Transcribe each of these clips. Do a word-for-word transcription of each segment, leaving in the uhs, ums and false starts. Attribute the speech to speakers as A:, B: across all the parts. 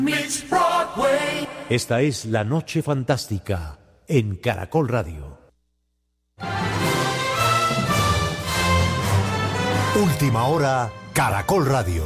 A: Miss Broadway.
B: Esta es La Noche Fantástica en Caracol Radio. Última hora, Caracol Radio.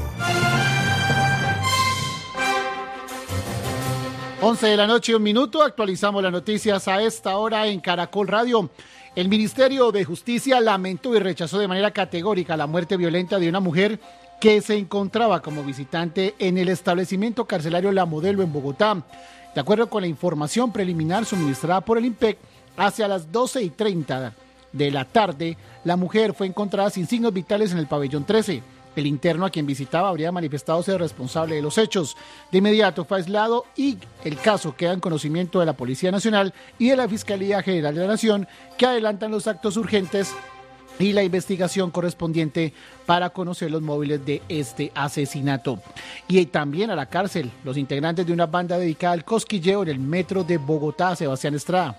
C: once de la noche, un minuto. Actualizamos las noticias a esta hora en Caracol Radio. El Ministerio de Justicia lamentó y rechazó de manera categórica la muerte violenta de una mujer que se encontraba como visitante en el establecimiento carcelario La Modelo en Bogotá. De acuerdo con la información preliminar suministrada por el IMPEC, hacia las doce y treinta de la tarde, la mujer fue encontrada sin signos vitales en el pabellón trece. El interno a quien visitaba habría manifestado ser responsable de los hechos. De inmediato fue aislado y el caso queda en conocimiento de la Policía Nacional y de la Fiscalía General de la Nación, que adelantan los actos urgentes y la investigación correspondiente para conocer los móviles de este asesinato. Y también a la cárcel los integrantes de una banda dedicada al cosquilleo en el metro de Bogotá. Sebastián Estrada.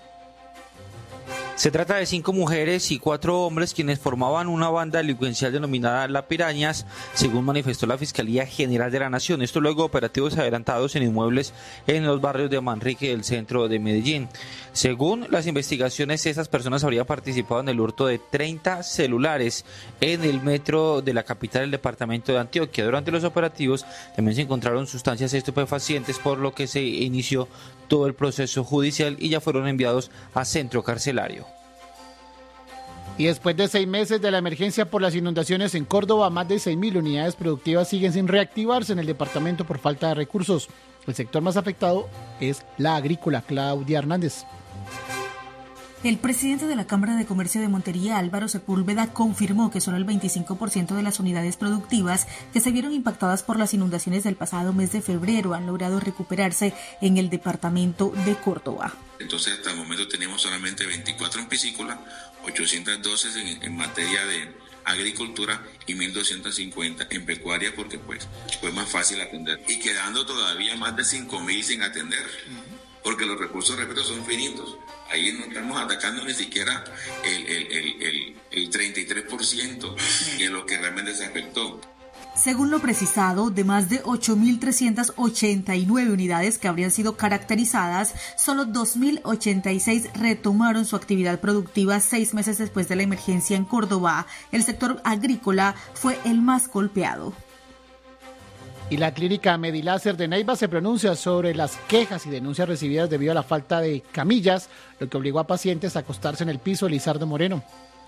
D: Se trata de cinco mujeres y cuatro hombres quienes formaban una banda delincuencial denominada La Pirañas, según manifestó la Fiscalía General de la Nación. Esto luego de operativos adelantados en inmuebles en los barrios de Manrique del centro de Medellín. Según las investigaciones, estas personas habrían participado en el hurto de treinta celulares en el metro de la capital del departamento de Antioquia. Durante los operativos también se encontraron sustancias estupefacientes, por lo que se inició todo el proceso judicial y ya fueron enviados a centro carcelario.
C: Y después de seis meses de la emergencia por las inundaciones en Córdoba, más de seis mil unidades productivas siguen sin reactivarse en el departamento por falta de recursos. El sector más afectado es la agrícola. Claudia Hernández.
E: El presidente de la Cámara de Comercio de Montería, Álvaro Sepúlveda, confirmó que solo el veinticinco por ciento de las unidades productivas que se vieron impactadas por las inundaciones del pasado mes de febrero han logrado recuperarse en el departamento de Córdoba.
F: Entonces, hasta el momento tenemos solamente veinticuatro en piscícola, ochocientos doce en, en materia de agricultura y mil doscientos cincuenta en pecuaria, porque pues fue más fácil atender. Y quedando todavía más de cinco mil sin atender, porque los recursos, repito, son finitos. Ahí no estamos atacando ni siquiera el, el, el, el, el treinta y tres por ciento de lo que realmente se afectó.
E: Según lo precisado, de más de ocho mil trescientas ochenta y nueve unidades que habrían sido caracterizadas, solo dos mil ochenta y seis retomaron su actividad productiva seis meses después de la emergencia en Córdoba. El sector agrícola fue el más golpeado.
C: Y la clínica Mediláser de Neiva se pronuncia sobre las quejas y denuncias recibidas debido a la falta de camillas, lo que obligó a pacientes a acostarse en el piso. Lizardo Moreno.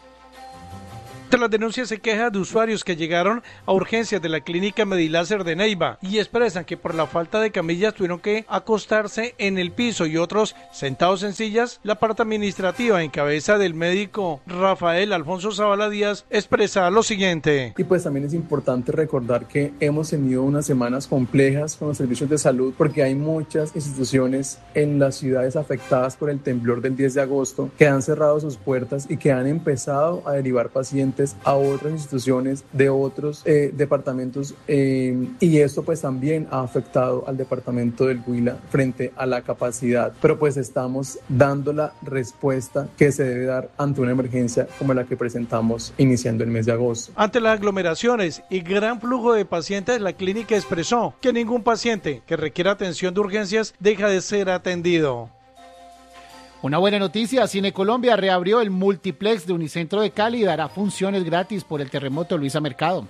G: Tras las denuncias se queja de usuarios que llegaron a urgencias de la clínica Mediláser de Neiva y expresan que por la falta de camillas tuvieron que acostarse en el piso y otros sentados en sillas. La parte administrativa en cabeza del médico Rafael Alfonso Zavala Díaz expresa lo siguiente.
H: Y pues también es importante recordar que hemos tenido unas semanas complejas con los servicios de salud porque hay muchas instituciones en las ciudades afectadas por el temblor del diez de agosto que han cerrado sus puertas y que han empezado a derivar pacientes a otras instituciones de otros eh, departamentos eh, y esto pues también ha afectado al departamento del Huila frente a la capacidad, pero pues estamos dando la respuesta que se debe dar ante una emergencia como la que presentamos iniciando el mes de agosto.
G: Ante las aglomeraciones y gran flujo de pacientes, la clínica expresó que ningún paciente que requiera atención de urgencias deja de ser atendido.
C: Una buena noticia, Cine Colombia reabrió el multiplex de Unicentro de Cali y dará funciones gratis por el terremoto. Luisa Mercado.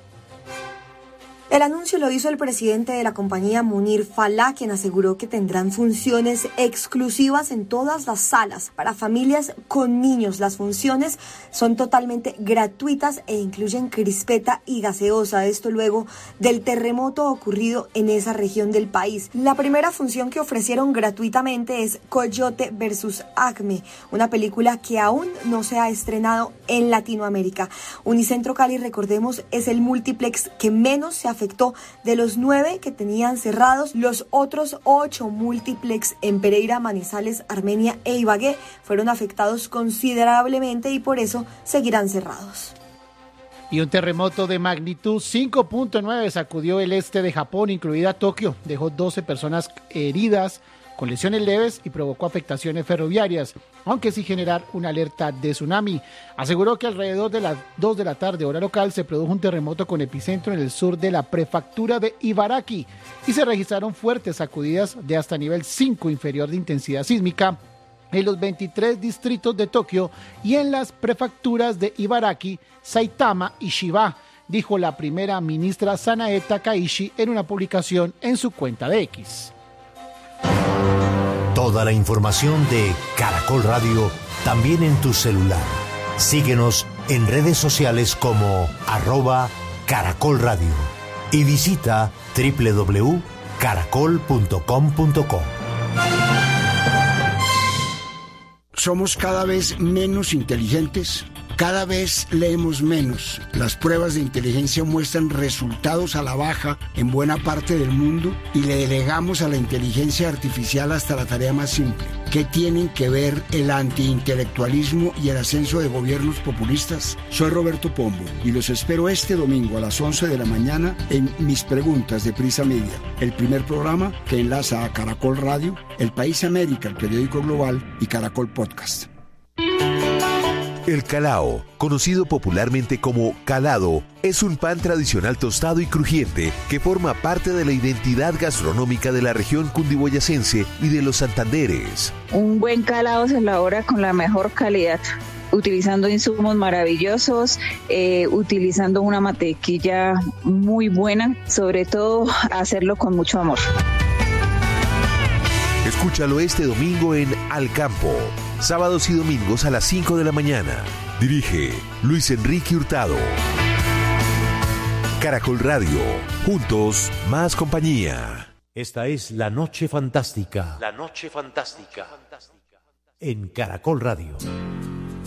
I: El anuncio lo hizo el presidente de la compañía, Munir Falá, quien aseguró que tendrán funciones exclusivas en todas las salas para familias con niños. Las funciones son totalmente gratuitas e incluyen crispeta y gaseosa. Esto luego del terremoto ocurrido en esa región del país. La primera función que ofrecieron gratuitamente es Coyote versus Acme, una película que aún no se ha estrenado en Latinoamérica. Unicentro Cali, recordemos, es el multiplex que menos se ha afectó de los nueve que tenían cerrados. Los otros ocho múltiplex en Pereira, Manizales, Armenia e Ibagué fueron afectados considerablemente y por eso seguirán cerrados.
C: Y un terremoto de magnitud cinco punto nueve sacudió el este de Japón, incluida Tokio. Dejó doce personas heridas, con lesiones leves y provocó afectaciones ferroviarias, aunque sin generar una alerta de tsunami. Aseguró que alrededor de las dos de la tarde, hora local, se produjo un terremoto con epicentro en el sur de la prefectura de Ibaraki y se registraron fuertes sacudidas de hasta nivel cinco inferior de intensidad sísmica en los veintitrés distritos de Tokio y en las prefecturas de Ibaraki, Saitama y Chiba, dijo la primera ministra Sanae Takaishi en una publicación en su cuenta de X.
B: Toda la información de Caracol Radio también en tu celular. Síguenos en redes sociales como arroba Caracol Radio y visita doble u doble u doble u punto caracol punto com punto co.
J: Somos cada vez menos inteligentes, cada vez leemos menos. Las pruebas de inteligencia muestran resultados a la baja en buena parte del mundo y le delegamos a la inteligencia artificial hasta la tarea más simple. ¿Qué tienen que ver el antiintelectualismo y el ascenso de gobiernos populistas? Soy Roberto Pombo y los espero este domingo a las once de la mañana en Mis Preguntas de Prisa Media, el primer programa que enlaza a Caracol Radio, El País América, el periódico global, y Caracol Podcast.
K: El calao, conocido popularmente como calado, es un pan tradicional tostado y crujiente que forma parte de la identidad gastronómica de la región cundiboyacense y de los Santanderes.
L: Un buen calado se elabora con la mejor calidad, utilizando insumos maravillosos, eh, utilizando una mantequilla muy buena, sobre todo hacerlo con mucho amor.
K: Escúchalo este domingo en Al Campo, sábados y domingos a las cinco de la mañana. Dirige Luis Enrique Hurtado. Caracol Radio, juntos, más compañía.
B: Esta es La Noche Fantástica.
A: La Noche Fantástica.
B: En Caracol Radio.